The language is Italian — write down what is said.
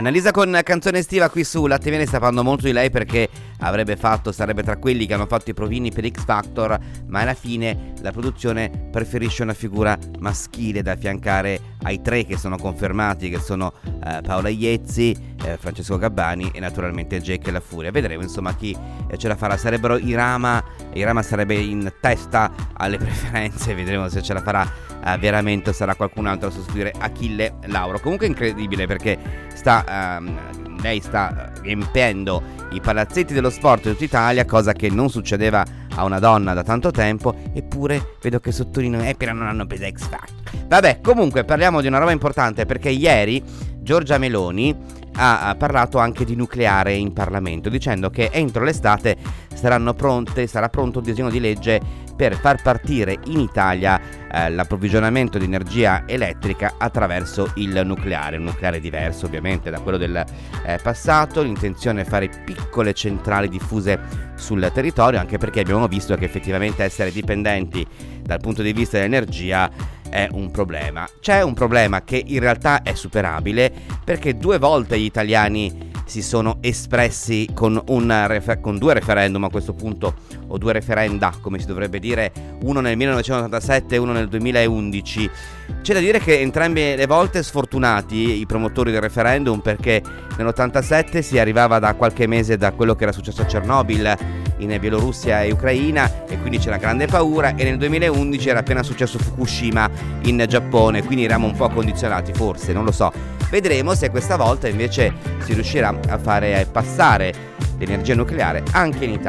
Annalisa con canzone estiva qui su Latte Viene. Sta parlando molto di lei perché sarebbe tra quelli che hanno fatto i provini per X Factor, ma alla fine la produzione preferisce una figura maschile da affiancare ai tre che sono confermati, che sono Paola Iezzi, Francesco Gabbani e naturalmente Jake La Furia. Vedremo insomma chi ce la farà. Sarebbero Irama sarebbe in testa alle preferenze, vedremo se ce la farà veramente o sarà qualcun altro a sostituire Achille Lauro. Comunque è incredibile perché lei sta riempiendo i palazzetti dello sport di tutta Italia, cosa che non succedeva a una donna da tanto tempo, eppure vedo che sottolineano però non hanno preso X Factor. Vabbè, comunque parliamo di una roba importante perché ieri Giorgia Meloni ha parlato anche di nucleare in Parlamento, dicendo che entro l'estate sarà pronto un disegno di legge per far partire in Italia l'approvvigionamento di energia elettrica attraverso il nucleare, un nucleare diverso ovviamente da quello del passato. L'intenzione è fare piccole centrali diffuse sul territorio, anche perché abbiamo visto che effettivamente essere dipendenti dal punto di vista dell'energia è un problema. C'è un problema che in realtà è superabile, perché 2 volte gli italiani si sono espressi con due referendum a questo punto, o 2 referenda come si dovrebbe dire, uno nel 1987 e uno nel 2011. C'è da dire che entrambe le volte sfortunati i promotori del referendum, perché nell'87 si arrivava da qualche mese da quello che era successo a Chernobyl in Bielorussia e Ucraina, e quindi c'era grande paura, e nel 2011 era appena successo Fukushima in Giappone, quindi eravamo un po' condizionati, forse, non lo so. Vedremo se questa volta invece si riuscirà a fare passare l'energia nucleare anche in Italia.